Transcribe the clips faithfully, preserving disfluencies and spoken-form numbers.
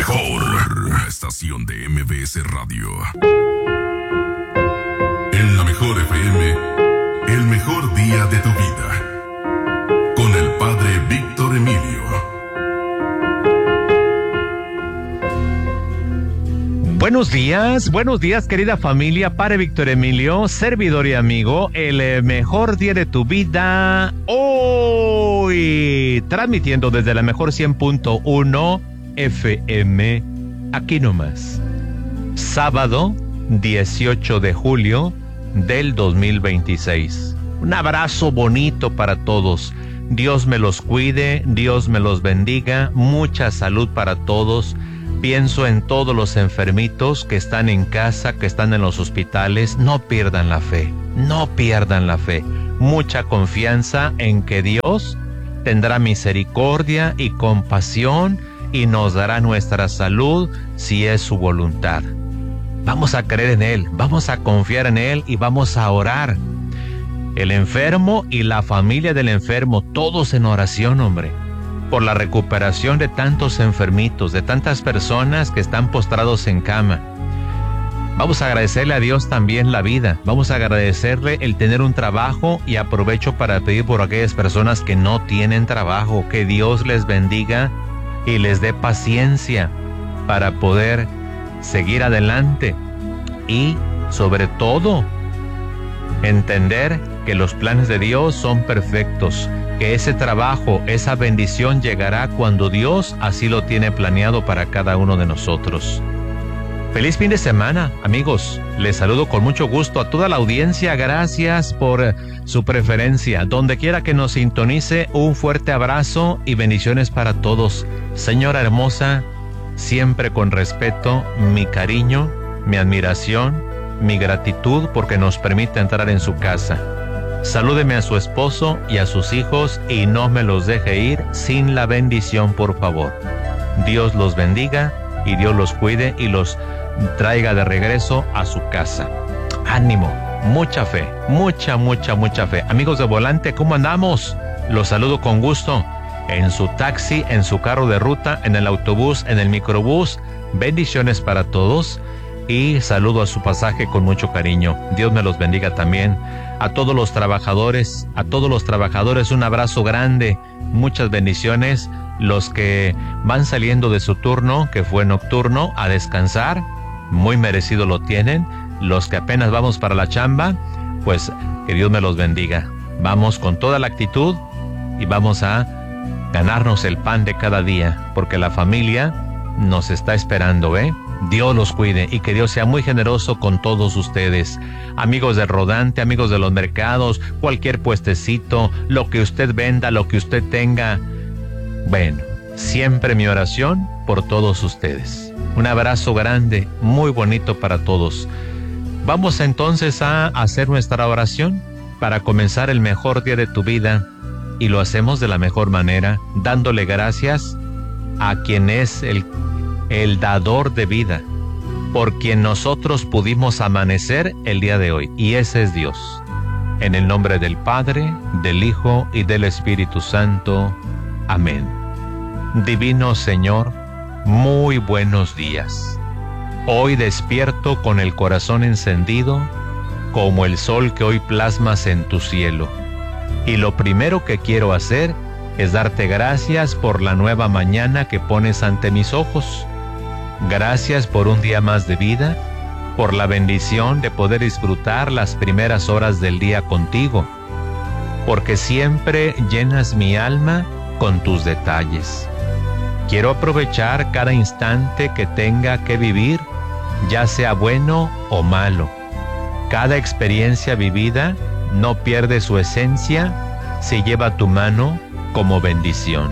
mejor estación de M B S Radio. En la mejor F M, el mejor día de tu vida. Con el padre Víctor Emilio. Buenos días, buenos días querida familia, padre Víctor Emilio, servidor y amigo, el mejor día de tu vida, hoy, transmitiendo desde la mejor cien punto uno F M, aquí nomás, sábado dieciocho de julio del dos mil veintiséis. Un abrazo bonito para todos, Dios me los cuide, Dios me los bendiga, mucha salud para todos. Pienso en todos los enfermitos que están en casa, que están en los hospitales. No pierdan la fe, no pierdan la fe. Mucha confianza en que Dios tendrá misericordia y compasión y nos dará nuestra salud si es su voluntad. Vamos a creer en Él, vamos a confiar en Él y vamos a orar. El enfermo y la familia del enfermo, todos en oración, hombre, por la recuperación de tantos enfermitos, de tantas personas que están postrados en cama. Vamos a agradecerle a Dios también la vida, vamos a agradecerle el tener un trabajo y aprovecho para pedir por aquellas personas que no tienen trabajo, que Dios les bendiga y les dé paciencia para poder seguir adelante y sobre todo entender que los planes de Dios son perfectos, que ese trabajo, esa bendición llegará cuando Dios así lo tiene planeado para cada uno de nosotros. Feliz fin de semana, amigos. Les saludo con mucho gusto a toda la audiencia. Gracias por su preferencia. Donde quiera que nos sintonice, un fuerte abrazo y bendiciones para todos. Señora hermosa, siempre con respeto, mi cariño, mi admiración, mi gratitud porque nos permite entrar en su casa. Salúdeme a su esposo y a sus hijos y no me los deje ir sin la bendición, por favor. Dios los bendiga y Dios los cuide y los traiga de regreso a su casa. Ánimo, mucha fe, mucha, mucha, mucha fe. Amigos de Volante, ¿cómo andamos? Los saludo con gusto. En su taxi, en su carro de ruta, en el autobús, en el microbús. Bendiciones para todos y saludo a su pasaje con mucho cariño. Dios me los bendiga también. A todos los trabajadores, a todos los trabajadores un abrazo grande, muchas bendiciones. Los que van saliendo de su turno, que fue nocturno, a descansar, muy merecido lo tienen. Los que apenas vamos para la chamba, pues que Dios me los bendiga. Vamos con toda la actitud y vamos a ganarnos el pan de cada día, porque la familia nos está esperando, ¿eh? Dios los cuide y que Dios sea muy generoso con todos ustedes. Amigos del rodante, amigos de los mercados, cualquier puestecito, lo que usted venda, lo que usted tenga. Bueno, siempre mi oración por todos ustedes. Un abrazo grande, muy bonito para todos. Vamos entonces a hacer nuestra oración para comenzar el mejor día de tu vida y lo hacemos de la mejor manera, dándole gracias a quien es el el dador de vida, por quien nosotros pudimos amanecer el día de hoy, y ese es Dios. En el nombre del Padre, del Hijo y del Espíritu Santo. Amén. Divino Señor, muy buenos días. Hoy despierto con el corazón encendido, como el sol que hoy plasmas en tu cielo. Y lo primero que quiero hacer es darte gracias por la nueva mañana que pones ante mis ojos. Gracias por un día más de vida, por la bendición de poder disfrutar las primeras horas del día contigo, porque siempre llenas mi alma con tus detalles. Quiero aprovechar cada instante que tenga que vivir, ya sea bueno o malo. Cada experiencia vivida no pierde su esencia si lleva tu mano como bendición.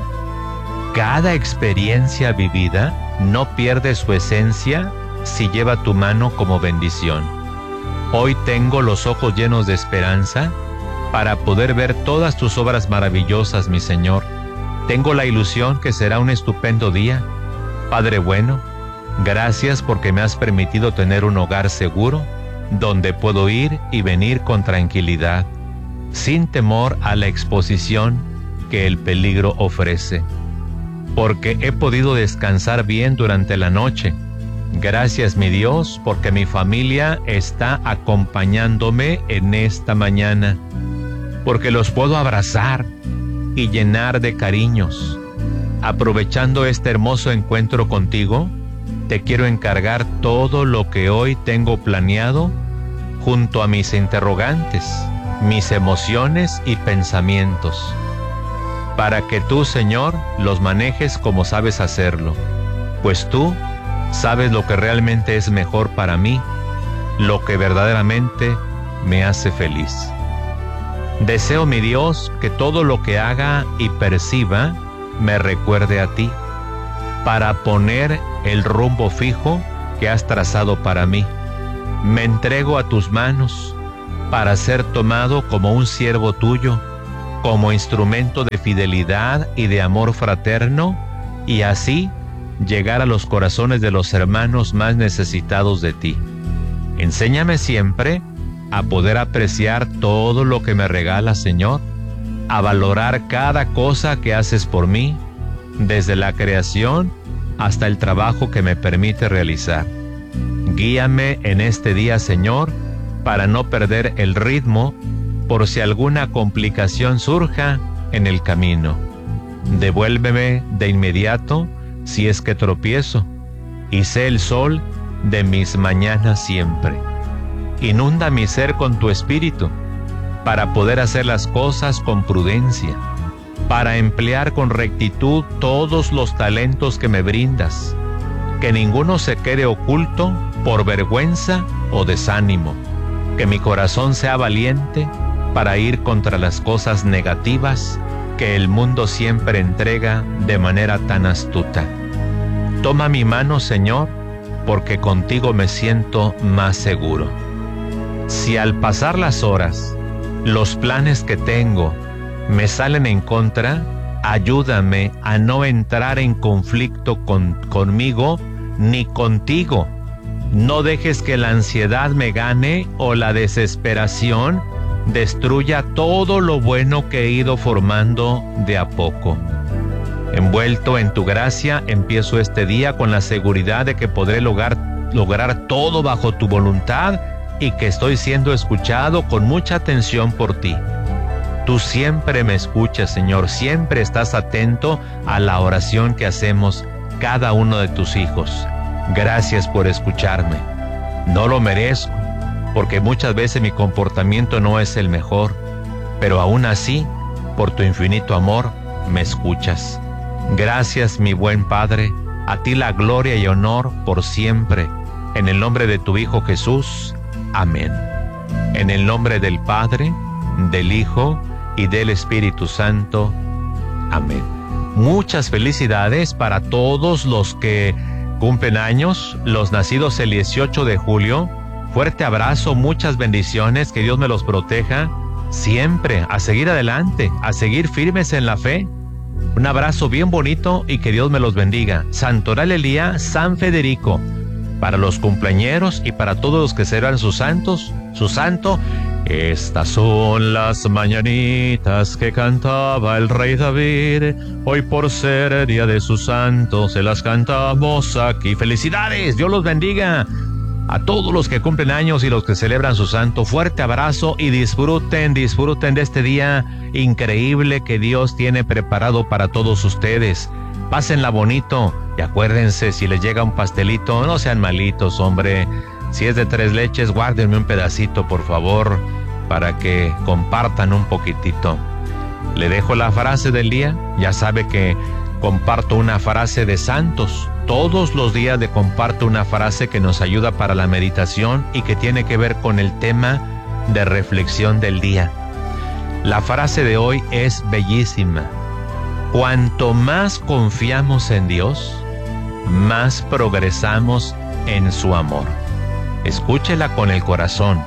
Cada experiencia vivida no pierde su esencia si lleva tu mano como bendición. Hoy tengo los ojos llenos de esperanza para poder ver todas tus obras maravillosas, mi Señor. Tengo la ilusión que será un estupendo día. Padre bueno, gracias porque me has permitido tener un hogar seguro, donde puedo ir y venir con tranquilidad, sin temor a la exposición que el peligro ofrece. porque he podido descansar bien durante la noche. Gracias, mi Dios, porque mi familia está acompañándome en esta mañana, porque los puedo abrazar y llenar de cariños. Aprovechando este hermoso encuentro contigo, te quiero encargar todo lo que hoy tengo planeado junto a mis interrogantes, mis emociones y pensamientos, para que tú, Señor, los manejes como sabes hacerlo, pues tú sabes lo que realmente es mejor para mí, lo que verdaderamente me hace feliz. Deseo, mi Dios, que todo lo que haga y perciba me recuerde a ti, para poner el rumbo fijo que has trazado para mí. Me entrego a tus manos para ser tomado como un siervo tuyo, como instrumento de fidelidad y de amor fraterno, y así llegar a los corazones de los hermanos más necesitados de ti. Enséñame siempre a poder apreciar todo lo que me regalas, Señor, a valorar cada cosa que haces por mí, desde la creación hasta el trabajo que me permite realizar. Guíame en este día, Señor, para no perder el ritmo por si alguna complicación surja en el camino. Devuélveme de inmediato si es que tropiezo, y sé el sol de mis mañanas siempre. Inunda mi ser con tu espíritu, para poder hacer las cosas con prudencia, para emplear con rectitud todos los talentos que me brindas, que ninguno se quede oculto por vergüenza o desánimo, que mi corazón sea valiente para ir contra las cosas negativas que el mundo siempre entrega de manera tan astuta. Toma mi mano, Señor, porque contigo me siento más seguro. Si al pasar las horas, los planes que tengo me salen en contra, ayúdame a no entrar en conflicto con, conmigo ni contigo. No dejes que la ansiedad me gane o la desesperación destruya todo lo bueno que he ido formando de a poco. Envuelto en tu gracia, empiezo este día con la seguridad de que podré lograr, lograr todo bajo tu voluntad y que estoy siendo escuchado con mucha atención por ti. Tú siempre me escuchas, Señor, siempre estás atento a la oración que hacemos cada uno de tus hijos. Gracias por escucharme. No lo merezco, porque muchas veces mi comportamiento no es el mejor, pero aún así, por tu infinito amor, me escuchas. Gracias, mi buen Padre, a ti la gloria y honor por siempre. En el nombre de tu Hijo Jesús. Amén. En el nombre del Padre, del Hijo y del Espíritu Santo. Amén. Muchas felicidades para todos los que cumplen años, los nacidos el dieciocho de julio. Fuerte abrazo, muchas bendiciones, que Dios me los proteja siempre, a seguir adelante, a seguir firmes en la fe. Un abrazo bien bonito y que Dios me los bendiga. Santoral el día San Federico, para los cumpleañeros y para todos los que serán sus santos, su santo. Estas son las mañanitas que cantaba el rey David, hoy por ser día de su santo se las cantamos aquí. Felicidades, Dios los bendiga a todos los que cumplen años y los que celebran su santo. Fuerte abrazo y disfruten, disfruten de este día increíble que Dios tiene preparado para todos ustedes. Pásenla bonito y acuérdense, si les llega un pastelito, no sean malitos, hombre. Si es de tres leches, guárdenme un pedacito, por favor, para que compartan un poquitito. Le dejo la frase del día. Ya sabe que comparto una frase de santos. Todos los días le comparto una frase que nos ayuda para la meditación y que tiene que ver con el tema de reflexión del día. La frase de hoy es bellísima. Cuanto más confiamos en Dios, más progresamos en su amor. Escúchela con el corazón.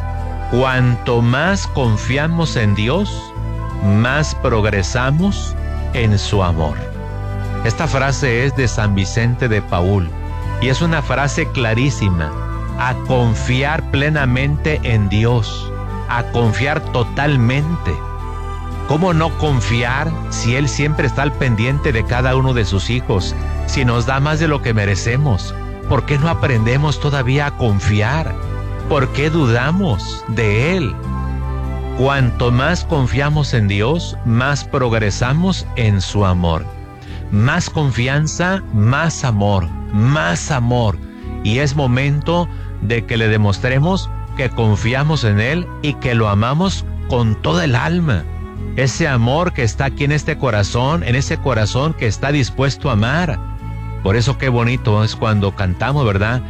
Cuanto más confiamos en Dios, más progresamos en su amor. Esta frase es de San Vicente de Paúl y es una frase clarísima. A confiar plenamente en Dios, a confiar totalmente. ¿Cómo no confiar si Él siempre está al pendiente de cada uno de sus hijos? Si nos da más de lo que merecemos, ¿por qué no aprendemos todavía a confiar? ¿Por qué dudamos de Él? Cuanto más confiamos en Dios, más progresamos en su amor. Más confianza, más amor, más amor. Y es momento de que le demostremos que confiamos en Él y que lo amamos con toda el alma. Ese amor que está aquí en este corazón, en ese corazón que está dispuesto a amar. Por eso qué bonito es cuando cantamos, ¿verdad?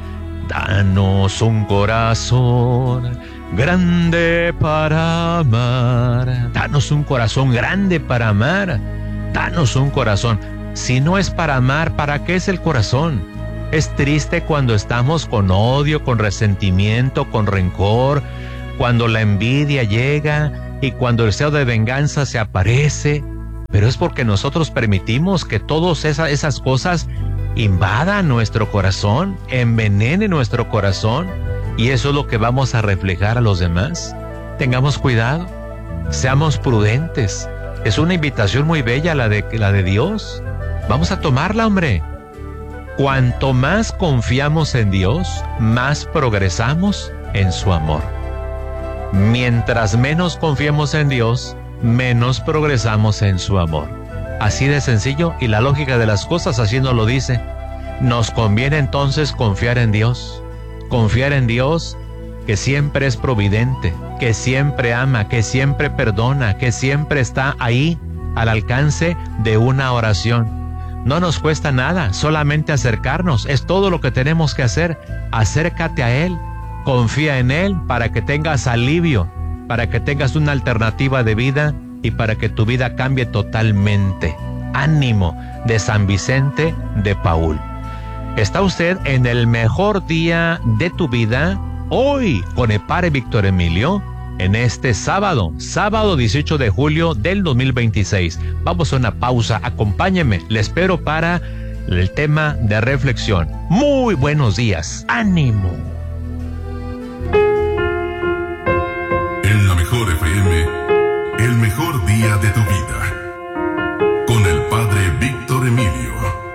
Danos un corazón grande para amar. Danos un corazón grande para amar. Danos un corazón. Si no es para amar, ¿para qué es el corazón? Es triste cuando estamos con odio, con resentimiento, con rencor, cuando la envidia llega y cuando el deseo de venganza se aparece. Pero es porque nosotros permitimos que todas esas, esas cosas invadan nuestro corazón, envenenen nuestro corazón, y eso es lo que vamos a reflejar a los demás. Tengamos cuidado, seamos prudentes. Es una invitación muy bella la de, la de Dios. Vamos a tomarla, hombre. Cuanto más confiamos en Dios, más progresamos en su amor. Mientras menos confiemos en Dios, menos progresamos en su amor. Así de sencillo, y la lógica de las cosas así nos lo dice. Nos conviene entonces confiar en Dios. Confiar en Dios, que siempre es providente, que siempre ama, que siempre perdona, que siempre está ahí al alcance de una oración. No nos cuesta nada, solamente acercarnos. Es todo lo que tenemos que hacer. Acércate a Él. Confía en Él para que tengas alivio, para que tengas una alternativa de vida y para que tu vida cambie totalmente. Ánimo, de San Vicente de Paúl. Está usted en el mejor día de tu vida hoy con el Padre Víctor Emilio en este sábado, sábado dieciocho de julio del dos mil veintiséis. Vamos a una pausa, acompáñeme, le espero para el tema de reflexión. Muy buenos días, ánimo. En la mejor F M, el mejor día de tu vida, con el Padre Víctor Emilio.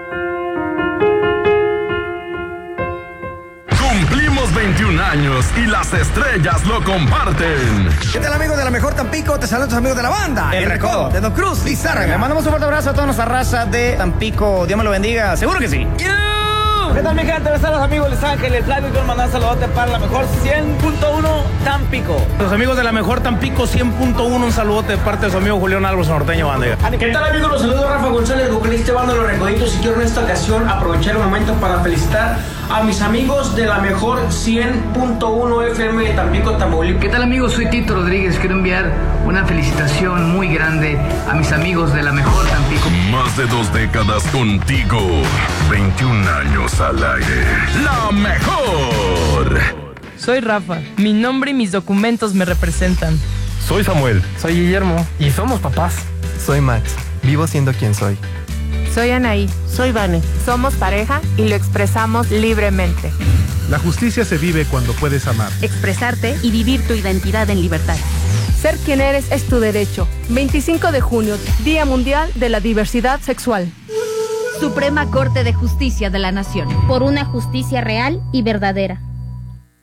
Cumplimos veintiún años y las estrellas lo comparten. ¿Qué tal, amigos de la mejor Tampico? Te saludo a tus amigos de la banda El Recodo, de Don Cruz, Lizárraga. Le mandamos un fuerte abrazo a toda nuestra raza de Tampico. Dios me lo bendiga, seguro que sí. ¿Qué tal, mi gente? ¿Qué tal, los amigos de Los Ángeles? Flavio, quiero mandar un saludote para la mejor cien punto uno Tampico. Los amigos de la mejor Tampico cien punto uno, un saludote de parte de su amigo Julián Álvarez Norteño Banda. ¿Qué tal, amigos? Los saludos Rafa González, vocalista de Banda Los Recoditos, y quiero en esta ocasión aprovechar el momento para felicitar a mis amigos de la mejor cien punto uno F M de Tampico, Tamaulipas. ¿Qué tal, amigos? Soy Tito Rodríguez. Quiero enviar una felicitación muy grande a mis amigos de la mejor Tampico. Más de dos décadas contigo. veintiún años al aire. La mejor. Soy Rafa. Mi nombre y mis documentos me representan. Soy Samuel. Soy Guillermo. Y somos papás. Soy Max. Vivo siendo quien soy. Soy Anaí. Soy Vane. Somos pareja y lo expresamos libremente. La justicia se vive cuando puedes amar, expresarte y vivir tu identidad en libertad. Ser quien eres es tu derecho. veinticinco de junio, Día Mundial de la Diversidad Sexual. Suprema Corte de Justicia de la Nación. Por una justicia real y verdadera.